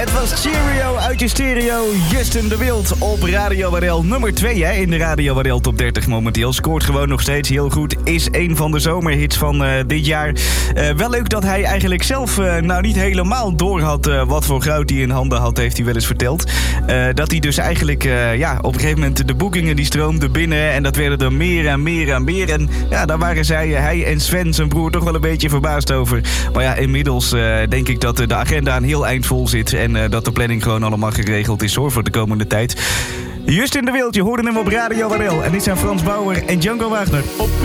Het was Cheerio uit je stereo. Justin de Wild op Radio WRL nummer 2 hè, in de Radio WRL Top 30 momenteel. Scoort gewoon nog steeds heel goed. Is een van de zomerhits van dit jaar. Wel leuk dat hij eigenlijk zelf niet helemaal door had wat voor goud hij in handen had, heeft hij wel eens verteld. Dat hij dus eigenlijk op een gegeven moment de boekingen die stroomden binnen. En dat werden er meer en meer en meer. En ja, daar waren hij en Sven, zijn broer, toch wel een beetje verbaasd over. Maar ja, inmiddels denk ik dat de agenda een heel eind vol zit. En dat de planning gewoon allemaal geregeld is voor de komende tijd. Justin de Wild, je hoorde hem op Radio WRL. En dit zijn Frans Bauer en Django Wagner.